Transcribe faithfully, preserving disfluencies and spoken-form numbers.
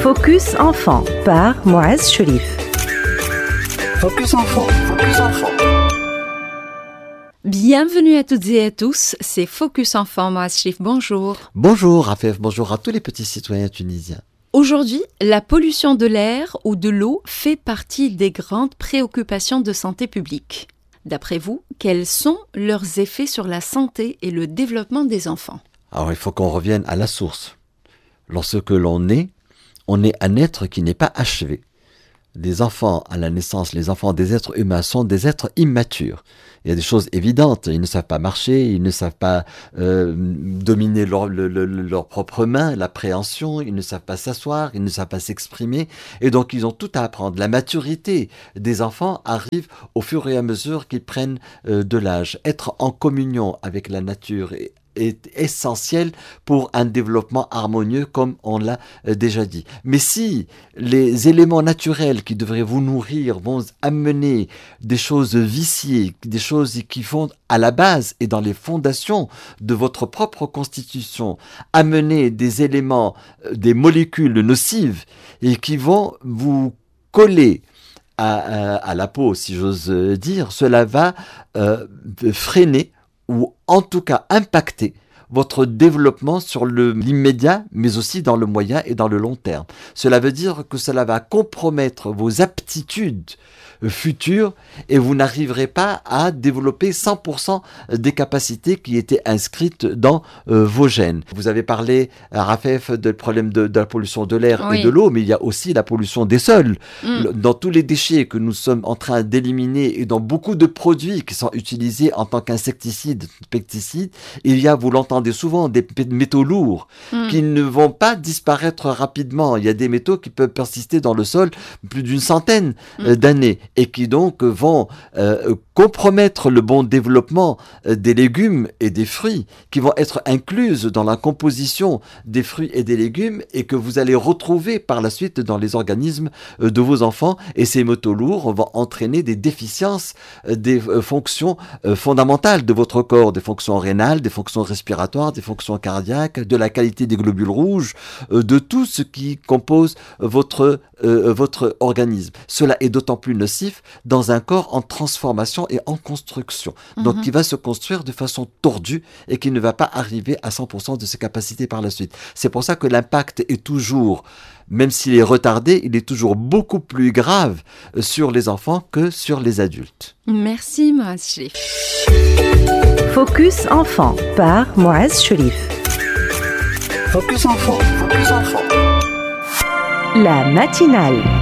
Focus Enfant par Mouaz Cherif. Focus Enfant, Focus Enfant. Bienvenue à toutes et à tous, c'est Focus Enfant, Mouaz Cherif, bonjour. Bonjour Rafef, bonjour à tous les petits citoyens tunisiens. Aujourd'hui, la pollution de l'air ou de l'eau fait partie des grandes préoccupations de santé publique. D'après vous, quels sont leurs effets sur la santé et le développement des enfants ? Alors il faut qu'on revienne à la source. Lorsque l'on est, on est un être qui n'est pas achevé. Les enfants à la naissance, les enfants des êtres humains sont des êtres immatures. Il y a des choses évidentes, ils ne savent pas marcher, ils ne savent pas euh, dominer leurs leur, leur, leur propres mains, l'appréhension, ils ne savent pas s'asseoir, ils ne savent pas s'exprimer, et donc ils ont tout à apprendre. La maturité des enfants arrive au fur et à mesure qu'ils prennent euh, de l'âge. Être en communion avec la nature et est essentiel pour un développement harmonieux, comme on l'a déjà dit. Mais si les éléments naturels qui devraient vous nourrir vont amener des choses viciées, des choses qui font à la base et dans les fondations de votre propre constitution, amener des éléments, des molécules nocives et qui vont vous coller à, à, à la peau, si j'ose dire, cela va euh, freiner ou en tout cas impacter votre développement sur le, l'immédiat, mais aussi dans le moyen et dans le long terme. Cela veut dire que cela va compromettre vos aptitudes futures et vous n'arriverez pas à développer cent pour cent des capacités qui étaient inscrites dans euh, vos gènes. Vous avez parlé, Rafef, du problème de, de la pollution de l'air oui. et de l'eau, mais il y a aussi la pollution des sols. Mm. Dans tous les déchets que nous sommes en train d'éliminer et dans beaucoup de produits qui sont utilisés en tant qu'insecticides, pesticides, il y a, vous l'entendez souvent, des métaux lourds mm. qui ne vont pas disparaître rapidement. Il y a des métaux qui peuvent persister dans le sol plus d'une centaine mm. d'années et qui donc vont euh, compromettre le bon développement euh, des légumes et des fruits qui vont être incluses dans la composition des fruits et des légumes et que vous allez retrouver par la suite dans les organismes euh, de vos enfants. Et ces métaux lourds vont entraîner des déficiences euh, des euh, fonctions euh, fondamentales de votre corps, des fonctions rénales, des fonctions respiratoires, des fonctions cardiaques, de la qualité des globules rouges, euh, de tout ce qui compose votre, euh, votre organisme. Cela est d'autant plus nocif dans un corps en transformation et en construction. Donc, mm-hmm. qui va se construire de façon tordue et qui ne va pas arriver à cent pour cent de ses capacités par la suite. C'est pour ça que l'impact est toujours, même s'il est retardé, il est toujours beaucoup plus grave sur les enfants que sur les adultes. Merci, Mouaz Cherif. Focus Enfant par Mouaz Cherif. Focus Enfant, Focus Enfant. La matinale.